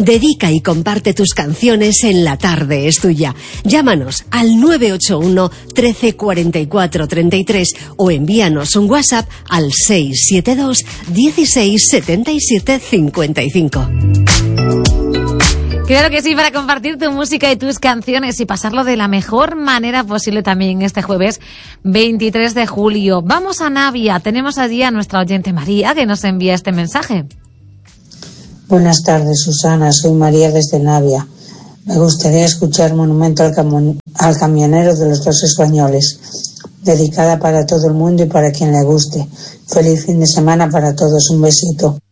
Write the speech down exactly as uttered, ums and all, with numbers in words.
Dedica y comparte tus canciones en La Tarde es Tuya. Llámanos al nueve ocho uno, trece, cuarenta y cuatro, treinta y tres o envíanos un WhatsApp al seis siete dos, dieciséis, setenta y siete, cincuenta y cinco. Claro que sí, para compartir tu música y tus canciones y pasarlo de la mejor manera posible también este jueves veintitrés de julio. Vamos a Navia, tenemos allí a nuestra oyente María que nos envía este mensaje. Buenas tardes, Susana, soy María desde Navia. Me gustaría escuchar Monumento al, cam- al camionero de los dos españoles, dedicada para todo el mundo y para quien le guste. Feliz fin de semana para todos, un besito.